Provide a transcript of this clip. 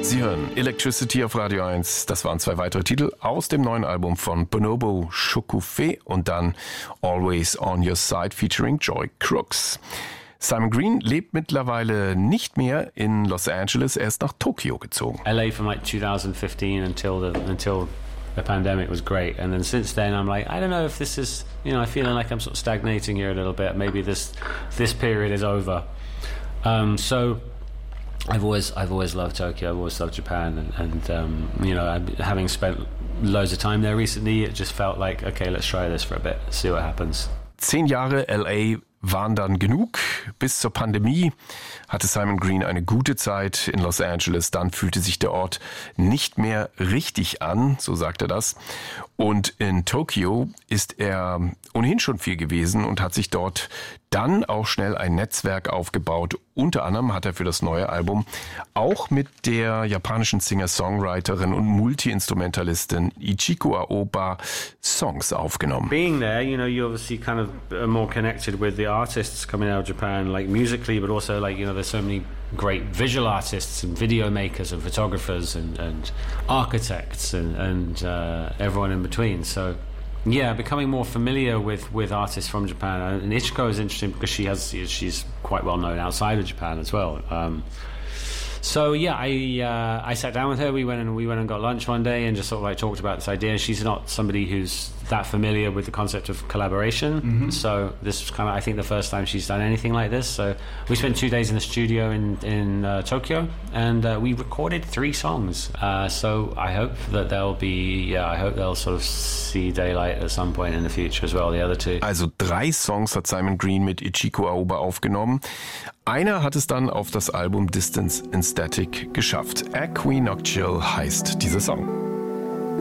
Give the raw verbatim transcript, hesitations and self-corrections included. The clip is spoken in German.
Sie hören Electricity auf Radio eins. Das waren zwei weitere Titel aus dem neuen Album von Bonobo Shokufe und dann Always on Your Side featuring Joy Crooks. Simon Green lebt mittlerweile nicht mehr in Los Angeles, er ist nach Tokio gezogen. L A from like twenty fifteen until the until the pandemic was great, and then since then I'm like, I don't know if this is, you know, I'm feeling like I'm sort of stagnating here a little bit. Maybe this this period is over. Um, so I've always I've always loved Tokyo. I've always loved Japan, and, and um, you know, I've, having spent loads of time there recently, it just felt like, okay, let's try this for a bit, see what happens. Zehn Jahre L A waren dann genug. Bis zur Pandemie hatte Simon Green eine gute Zeit in Los Angeles. Dann fühlte sich der Ort nicht mehr richtig an, so sagt er das. Und in Tokio ist er ohnehin schon viel gewesen und hat sich dort dann auch schnell ein Netzwerk aufgebaut. Unter anderem hat er für das neue Album auch mit der japanischen Singer-Songwriterin und Multi-Instrumentalistin Ichiko Aoba Songs aufgenommen. Being there, you know, you obviously kind of are more connected with the artists coming out of Japan, like musically, but also like, you know, there's so many great visual artists and video makers and photographers and, and architects and, and uh, everyone in between. So yeah, becoming more familiar with, with artists from Japan. And Ichiko is interesting because she has she's quite well known outside of Japan as well. Um, so yeah, I uh, I sat down with her. We went and we went and got lunch one day and just sort of like talked about this idea. She's not somebody who's that familiar with the concept of collaboration. Mm-hmm. So this was kind of, I think, the first time she's done anything like this. So we spent two days in the studio in in uh, Tokyo, and uh, we recorded three songs. Uh, so I hope that they'll be, yeah, I hope they'll sort of see daylight at some point in the future as well. The other two. Also drei Songs hat Simon Green mit Ichiko Aoba aufgenommen. Einer hat es dann auf das Album Distance and Static geschafft. Equinoctial heißt dieser Song.